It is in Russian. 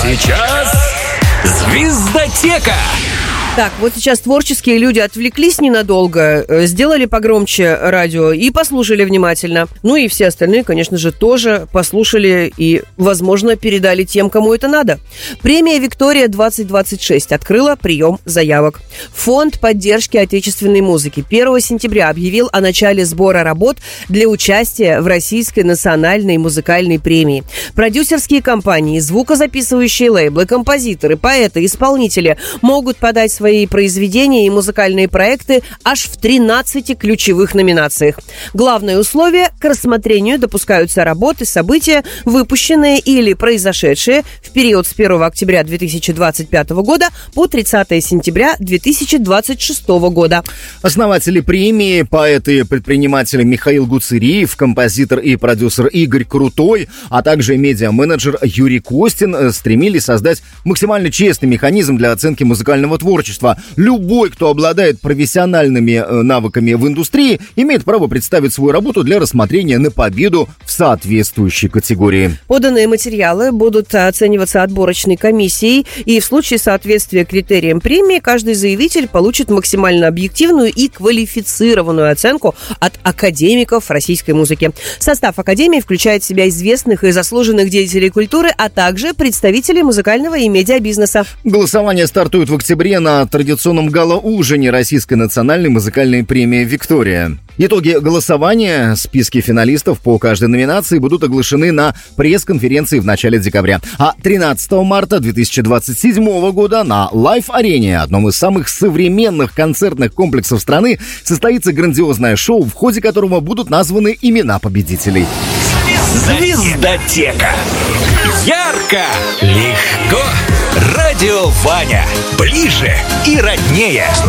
сейчас Звездотека. Так, вот сейчас творческие люди отвлеклись ненадолго, сделали погромче радио и послушали внимательно. Ну и все остальные, конечно же, тоже послушали и, возможно, передали тем, кому это надо. Премия «Виктория-2026» открыла прием заявок. Фонд поддержки отечественной музыки 1 сентября объявил о начале сбора работ для участия в Российской национальной музыкальной премии. Продюсерские компании, звукозаписывающие лейблы, композиторы, поэты, исполнители могут подать свои произведения и музыкальные проекты аж в 13 ключевых номинациях. Главное условие – к рассмотрению допускаются работы, события, выпущенные или произошедшие в период с 1 октября 2025 года по 30 сентября 2026 года. Основатели премии, поэт и предприниматель Михаил Гуцериев, композитор и продюсер Игорь Крутой, а также медиа-менеджер Юрий Костин стремились создать максимально честный механизм для оценки музыкального творчества. Любой, кто обладает профессиональными навыками в индустрии, имеет право представить свою работу для рассмотрения на победу в соответствующей категории. Поданные материалы будут оцениваться отборочной комиссией, и в случае соответствия критериям премии каждый заявитель получит максимально объективную и квалифицированную оценку от академиков российской музыки. Состав академии включает в себя известных и заслуженных деятелей культуры, а также представителей музыкального и медиабизнеса. Голосование стартует в октябре на традиционном гала-ужине Российской национальной музыкальной премии «Виктория». Итоги голосования, списки финалистов по каждой номинации будут оглашены на пресс-конференции в начале декабря. А 13 марта 2027 года на Лайв-арене, одном из самых современных концертных комплексов страны, состоится грандиозное шоу, в ходе которого будут названы имена победителей. Звездотека. Ярко, легко. Радио Ваня. Ближе и роднее.